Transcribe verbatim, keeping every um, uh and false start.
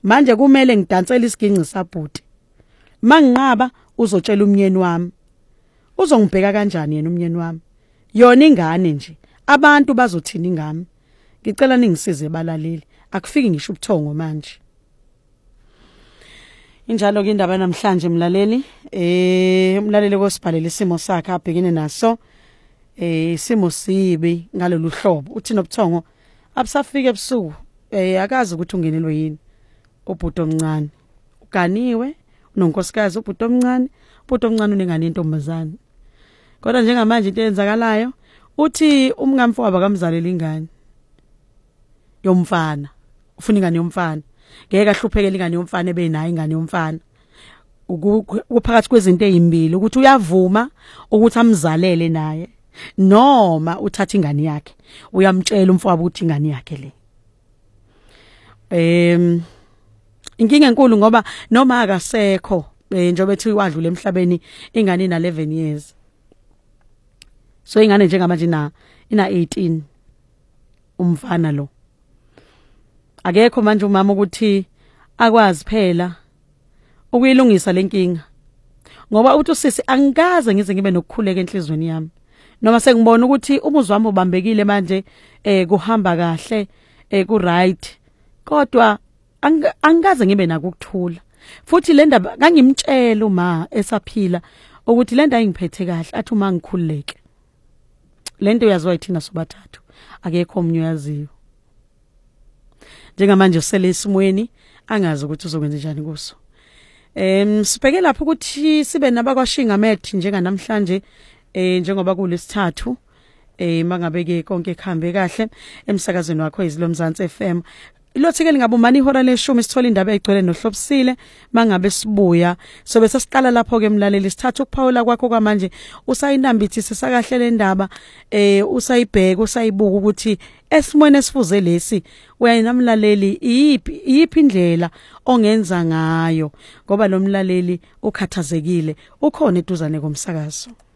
manje kumele ngidansele isiginci sabhuti manginqaba uzotshela umnyeni wami uzongibheka kanjani yena umnyeni wami yona ingane nje abantu bazothina ingami ngicela ningisize balaleli akufiki ngisho ubuthongo manje injalo ke indaba namhlanje mlaleli eh umlaleli kosibhalela isimo sakhe abhekene naso eh isimo sibi ngalolu hlobo uthi nobuthongo abusafike ebusuku eh akazi ukuthi ungenelwe yini ubhuti omncane uganiwe unonkosikazi ubhuti omncane ubhuti omncane unengane yentombazane kodwa njengamanje into eyenzakalayo uthi umngamfowabo akamzalela ingane yomfana ufuna ingane yomfana ngeke ahluphekele ingane yomfana ebenayo ingane yomfana ukuphakathi kwezinto ezimbili ukuthi uyavuma ukuthi amzalele naye noma uthatha ingane yakhe uyamtshela umfowabo ukuthi ingane yakhe le em inkinga enkulu ngoba noma akasekho njengoba ethi wadlula emhlabeni ingane ina eleven years so ingane njengamanje ina ina eighteen umfana lo akekho manje umama ukuthi akwazi phela ukuyilungisa lenkinga ngoba uthi usisi angikaze ngize ngibe nokukhuleka enhlizweni yami noma sengibona ukuthi umuzwa wami ubambekile manje eh kuhamba kahle eh ku right kodwa angikaze ngibe nako ukuthula futhi le ndaba ngangimtshela uma esaphila ukuthi le ndaba ingiphethe kahle athi uma ngikhululeke lento yazwa ithina sobathathu akekho omnye yaziyo njengamanje usele esimweni angazi ukuthi uzokwenza njani kuso em sibheke lapho ukuthi sibe nabakwashinga methi njenga namhlanje eh njengoba kulesithathu eh mangabeke konke ekhambe kahle emsakazweni wakho izilomzansi F M ilothi ke lingabumani ihora leshumi sithola indaba egcwele nohlobisile mangabe sibuya sobe sesiqala lapho ke emlaleli sithatha ukuphawula kwakho kwamanje usayinambithise sakahle le ndaba eh usayibheka usayibuka ukuthi esimweni esifuze lesi uyayinamlaleli iyiphi iyiphi indlela ongenza ngayo ngoba lo mlaleli ukhathazekile ukhona eduzane komsakazo.